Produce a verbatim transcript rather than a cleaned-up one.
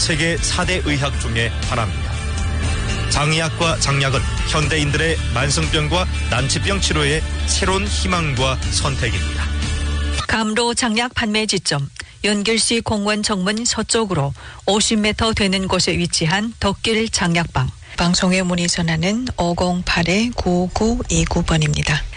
세계 사 대 의학 중에 하나입니다. 장의학과 장약은 현대인들의 만성병과 난치병 치료의 새로운 희망과 선택입니다. 감로 장약 판매 지점 연길시 공원 정문 서쪽으로 오십 미터 되는 곳에 위치한 덕길 장약방. 방송에 문의 전화는 오공팔 구구이구 번입니다.